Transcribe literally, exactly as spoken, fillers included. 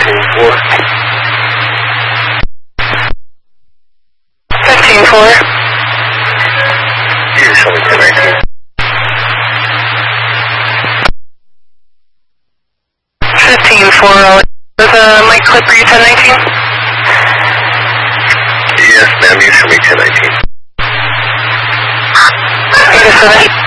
fifteen four. You show me ten nineteen. fifteen four. Was uh, my clip for you ten nineteen? Yes, ma'am, you show me ten nineteen. eight oh seven.